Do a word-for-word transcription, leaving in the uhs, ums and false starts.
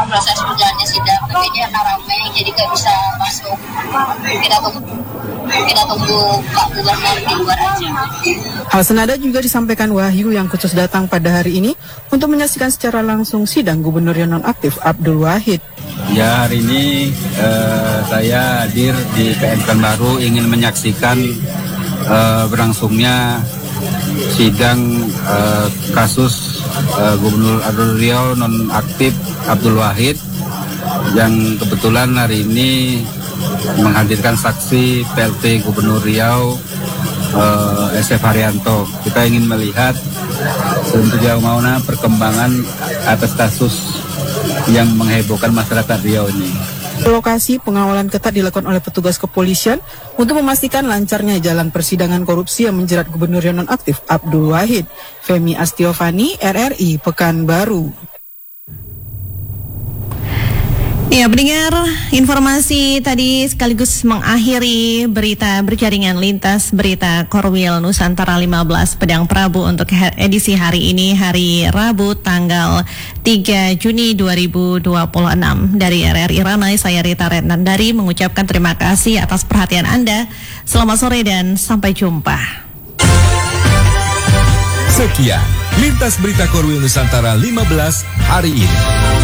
proses berjalannya sidang, tapi akan ramai, jadi nggak bisa masuk. Kita tunggu, kita tunggu Pak Gubernur di luar aja. Hal senada juga disampaikan Wahyu yang khusus datang pada hari ini untuk menyaksikan secara langsung sidang Gubernur yang nonaktif Abdul Wahid. Ya, hari ini eh, saya hadir di P M Pekanbaru ingin menyaksikan eh, berlangsungnya sidang eh, kasus eh, Gubernur Abdul Riau nonaktif Abdul Wahid yang kebetulan hari ini menghadirkan saksi P L T Gubernur Riau uh, S F Haryanto. Kita ingin melihat sejauh mana perkembangan atas kasus yang menghebohkan masyarakat Riau ini. Lokasi pengawalan ketat dilakukan oleh petugas kepolisian untuk memastikan lancarnya jalan persidangan korupsi yang menjerat Gubernur yang nonaktif Abdul Wahid. Femi Astiovani, R R I Pekanbaru. Ya, pendengar, informasi tadi sekaligus mengakhiri berita berjaringan lintas berita Korwil Nusantara lima belas Pedang Prabu untuk edisi hari ini, hari Rabu tanggal tiga Juni dua ribu dua puluh enam. Dari R R I Ranai, saya Rita Retnandari mengucapkan terima kasih atas perhatian Anda. Selamat sore dan sampai jumpa. Sekian Lintas Berita Korwil Nusantara lima belas hari ini.